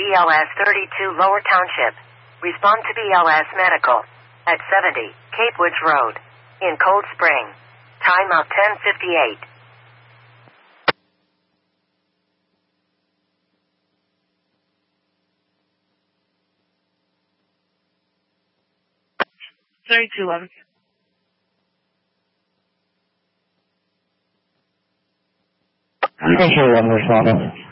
BLS 32 Lower Township. Respond to BLS Medical at 70 Cape Woods Road in Cold Spring. Time of 10:58. $32.11. I'm sure I'm responding.